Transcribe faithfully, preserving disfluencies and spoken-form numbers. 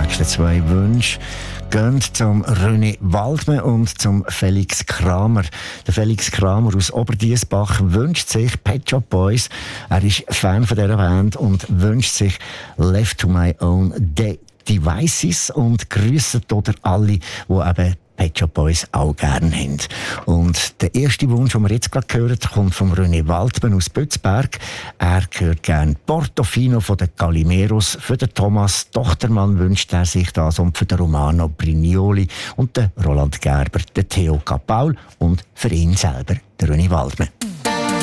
nächsten zwei Wünsche gehen zum René Waldmann und zum Felix Kramer. Der Felix Kramer aus Oberdiessbach wünscht sich Pet Shop Boys. Er ist Fan von dieser Band und wünscht sich Left to My Own De- Devices und grüßt oder alle, die eben Pet Shop Boys auch gerne haben. Und der erste Wunsch, den wir jetzt gerade gehört, kommt von René Waldmann aus Bützberg. Er hört gerne Portofino von den Calimeros. Für den Thomas Tochtermann wünscht er sich das und für den Romano Brignoli und den Roland Gerber, den Theo Kapaul und für ihn selber, den René Waldmann.